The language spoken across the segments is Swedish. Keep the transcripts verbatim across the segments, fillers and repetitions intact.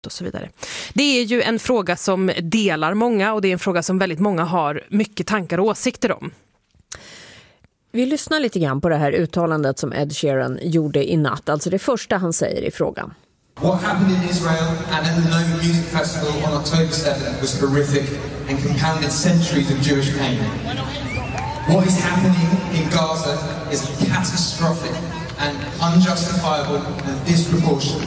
och så vidare. Det är ju en fråga som delar många och det är en fråga som väldigt många har mycket tankar och åsikter om. Vi lyssnar lite grann på det här uttalandet som Ed Sheeran gjorde i natt. Alltså det första han säger i frågan. What happened in Israel and at the Nova Music Festival on October seventh was horrific and compounded centuries of Jewish pain. What is happening in Gaza is catastrophic and unjustifiable and disproportionate.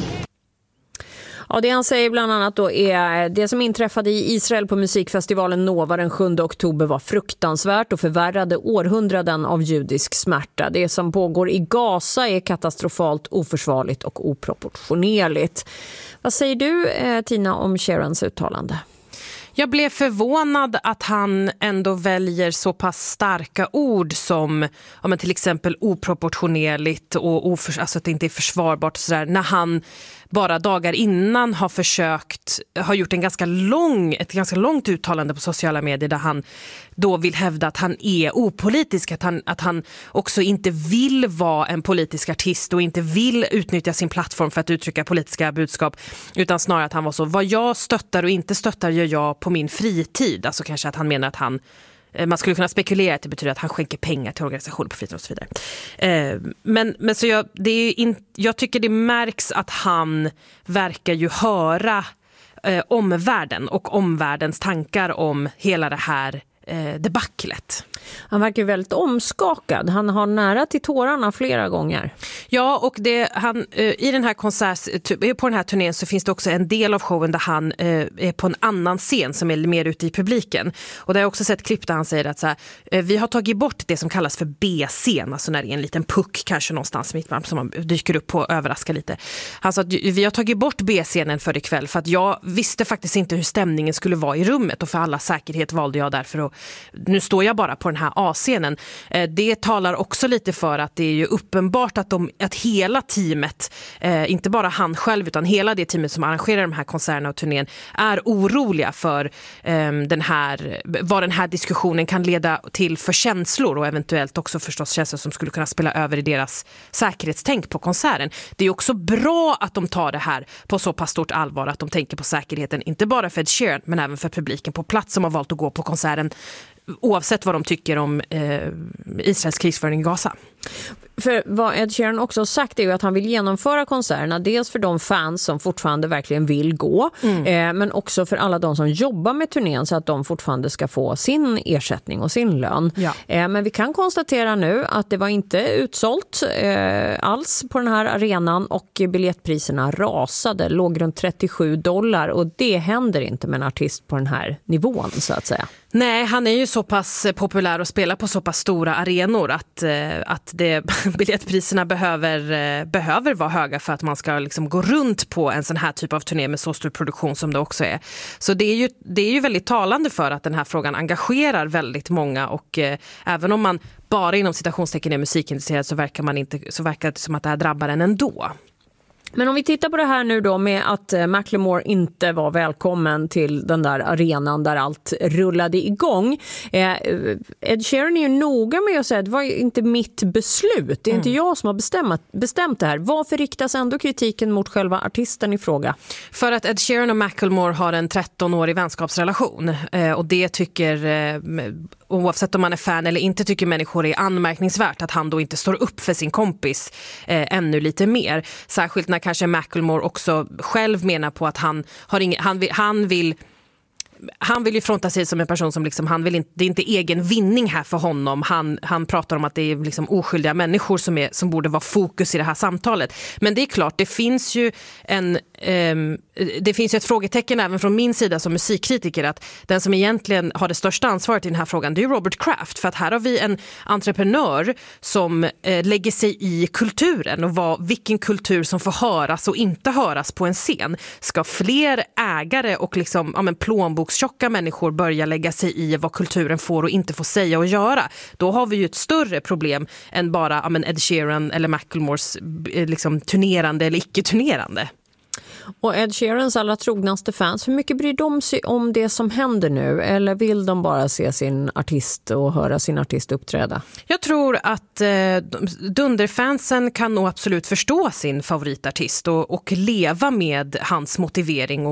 Ja, det han säger bland annat då är det som inträffade i Israel på musikfestivalen Nova den sjunde oktober var fruktansvärt och förvärrade århundraden av judisk smärta. Det som pågår i Gaza är katastrofalt, oförsvarligt och oproportionerligt. Vad säger du, Tina, om Sheerans uttalande? Jag blev förvånad att han ändå väljer så pass starka ord som ja, men till exempel oproportionerligt och oförs- alltså att det inte är försvarbart så där, när han bara dagar innan har försökt, har gjort en ganska lång, ett ganska långt uttalande på sociala medier där han då vill hävda att han är opolitisk, att han, att han också inte vill vara en politisk artist och inte vill utnyttja sin plattform för att uttrycka politiska budskap, utan snarare att han var så, vad jag stöttar och inte stöttar gör jag på min fritid. Alltså kanske att han menar att han man skulle kunna spekulera att det betyder att han skänker pengar till organisationer på fritid och så vidare. Eh, men, men så jag, det är in, jag tycker det märks att han verkar ju höra eh, omvärlden och omvärldens tankar om hela det här eh, debaclet. Han verkar väldigt omskakad. Han har nära till tårarna flera gånger. Ja, och det, han, i den här konsert, på den här turnén så finns det också en del av showen där han eh, är på en annan scen som är mer ute i publiken. Och där har jag också sett klipp där han säger att så här, vi har tagit bort det som kallas för B-scen, alltså när det är en liten puck kanske någonstans mitt som man dyker upp på och överraskar lite. Han sa att vi har tagit bort B-scenen för ikväll för att jag visste faktiskt inte hur stämningen skulle vara i rummet och för alla säkerhet valde jag därför att nu står jag bara på den här A-scenen. Det talar också lite för att det är ju uppenbart att, de, att hela teamet, eh, inte bara han själv utan hela det teamet som arrangerar de här konserterna och turnén är oroliga för eh, den här, vad den här diskussionen kan leda till för känslor och eventuellt också förstås känslor som skulle kunna spela över i deras säkerhetstänk på konserten. Det är också bra att de tar det här på så pass stort allvar att de tänker på säkerheten, inte bara för Ed Sheeran men även för publiken på plats som har valt att gå på konserten oavsett vad de tycker om eh, Israels krigsföring i Gaza. För vad Ed Sheeran också har sagt är ju att han vill genomföra konserterna dels för de fans som fortfarande verkligen vill gå mm. eh, men också för alla de som jobbar med turnén så att de fortfarande ska få sin ersättning och sin lön. Ja. Eh, men vi kan konstatera nu att det var inte utsålt eh, alls på den här arenan och biljettpriserna rasade, låg runt trettiosju dollar och det händer inte med en artist på den här nivån så att säga. Nej, han är ju så pass populär och spelar på så pass stora arenor att, att det, biljettpriserna behöver, behöver vara höga för att man ska liksom gå runt på en sån här typ av turné med så stor produktion som det också är. Så det är ju, det är ju väldigt talande för att den här frågan engagerar väldigt många och eh, även om man bara inom citationstecken är musikintresserad så verkar, man inte, så verkar det som att det här drabbar en ändå. Men om vi tittar på det här nu då med att Macklemore inte var välkommen till den där arenan där allt rullade igång. Eh, Ed Sheeran är ju noga med att säga att det var inte mitt beslut. Det är mm. inte jag som har bestämt, bestämt det här. Varför riktas ändå kritiken mot själva artisten i fråga? För att Ed Sheeran och Macklemore har en trettonårig vänskapsrelation. Eh, och det tycker... Eh, oavsett om man är fan eller inte tycker människor är anmärkningsvärt att han då inte står upp för sin kompis eh, ännu lite mer. Särskilt när kanske Macklemore också själv menar på att han, har ing- han, vill, han vill han vill ju fronta sig som en person som liksom, han vill inte, det är inte egen vinning här för honom. Han, han pratar om att det är liksom oskyldiga människor som, är, som borde vara fokus i det här samtalet. Men det är klart, det finns ju en um, det finns ju ett frågetecken även från min sida som musikkritiker att den som egentligen har det största ansvaret i den här frågan, det är Robert Kraft. För att här har vi en entreprenör som eh, lägger sig i kulturen och vad, vilken kultur som får höras och inte höras på en scen. Ska fler ägare och liksom, ja, men plånbokstjocka människor börja lägga sig i vad kulturen får och inte får säga och göra, då har vi ju ett större problem än bara ja, men Ed Sheeran eller Macklemores liksom, turnerande eller icke-turnerande. Och Ed Sheerans allra trognaste fans, hur mycket bryr de sig om det som händer nu? Eller vill de bara se sin artist och höra sin artist uppträda? Jag tror att eh, dunderfansen kan nog absolut förstå sin favoritartist och, och leva med hans motivering